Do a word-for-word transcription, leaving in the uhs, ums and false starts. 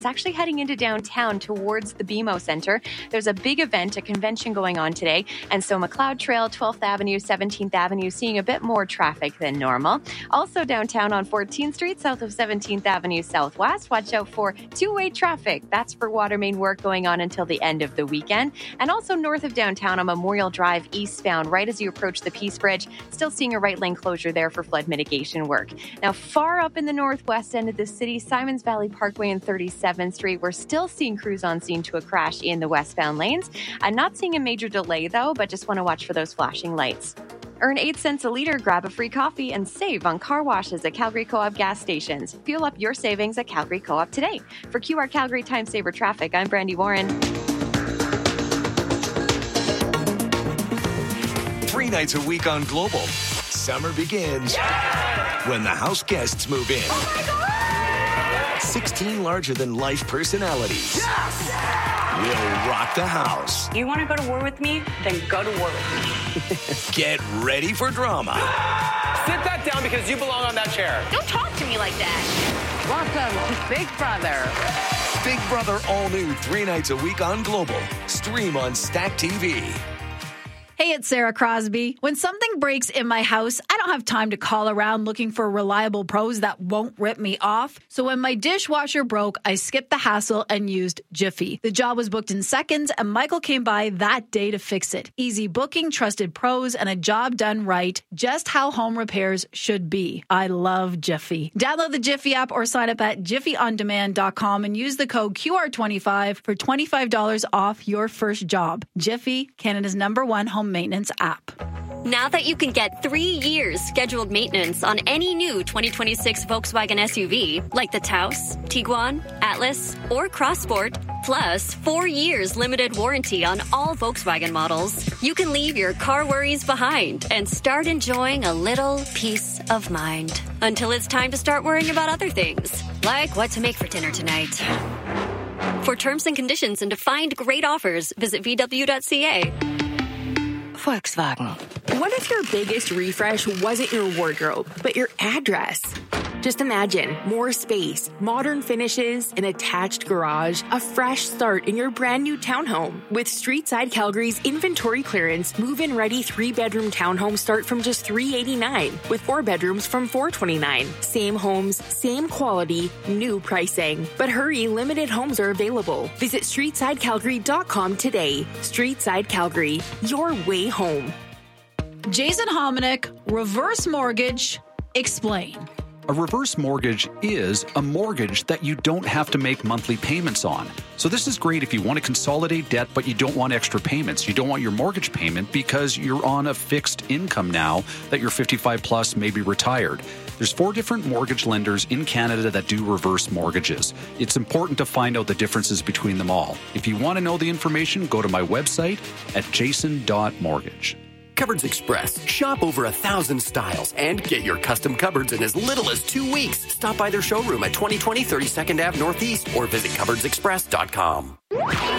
It's actually heading into downtown towards the B M O Center. There's a big event, a convention going on today. And so McLeod Trail, twelfth Avenue, seventeenth Avenue, seeing a bit more traffic than normal. Also downtown on fourteenth Street, south of seventeenth Avenue Southwest. Watch out for two-way traffic. That's for water main work going on until the end of the weekend. And also north of downtown on Memorial Drive eastbound, right as you approach the Peace Bridge, still seeing a right lane closure there for flood mitigation work. Now, far up in the northwest end of the city, Simons Valley Parkway and thirty-seventh Street, we're still seeing crews on scene to a crash in the westbound lanes. I'm not seeing a major delay, though, but just want to watch for those flashing lights. Earn eight cents a liter, grab a free coffee, and save on car washes at Calgary Co-op gas stations. Fuel up your savings at Calgary Co-op today. For Q R Calgary Time Saver Traffic, I'm Brandy Warren. Three nights a week on Global. Summer begins yeah! when the house guests move in. Oh my God! sixteen larger-than-life personalities Yes! will rock the house. You want to go to war with me? Then go to war with me. Get ready for drama. Sit that down because you belong on that chair. Don't talk to me like that. Welcome to Big Brother. Big Brother all new three nights a week on Global. Stream on Stack T V. Hey, it's Sarah Crosby. When something breaks in my house, I don't have time to call around looking for reliable pros that won't rip me off. So when my dishwasher broke, I skipped the hassle and used Jiffy. The job was booked in seconds, and Michael came by that day to fix it. Easy booking, trusted pros, and a job done right. Just how home repairs should be. I love Jiffy. Download the Jiffy app or sign up at jiffy on demand dot com and use the code Q R twenty-five for twenty-five dollars off your first job. Jiffy, Canada's number one home maintenance app. Now that you can get three years scheduled maintenance on any new twenty twenty-six Volkswagen S U V, like the Taos, Tiguan, Atlas, or Crossport, plus four years limited warranty on all Volkswagen models, you can leave your car worries behind and start enjoying a little peace of mind. Until it's time to start worrying about other things, like what to make for dinner tonight. For terms and conditions and to find great offers, visit V W dot C A. Volkswagen. What if your biggest refresh wasn't your wardrobe, but your address? Just imagine more space, modern finishes, an attached garage, a fresh start in your brand new townhome. With Streetside Calgary's inventory clearance, move-in ready three-bedroom townhomes start from just three hundred eighty-nine dollars, with four bedrooms from four hundred twenty-nine dollars. Same homes, same quality, new pricing. But hurry, limited homes are available. Visit streetside calgary dot com today. Streetside Calgary, your way home. Jason Hominick, reverse mortgage, explain. A reverse mortgage is a mortgage that you don't have to make monthly payments on. So this is great if you want to consolidate debt, but you don't want extra payments. You don't want your mortgage payment because you're on a fixed income now that you're fifty-five plus, maybe retired. There's four different mortgage lenders in Canada that do reverse mortgages. It's important to find out the differences between them all. If you want to know the information, go to my website at jason dot mortgage. Cupboards Express. Shop over a thousand styles and get your custom cupboards in as little as two weeks. Stop by their showroom at twenty twenty thirty-second Avenue Northeast or visit cupboards express dot com.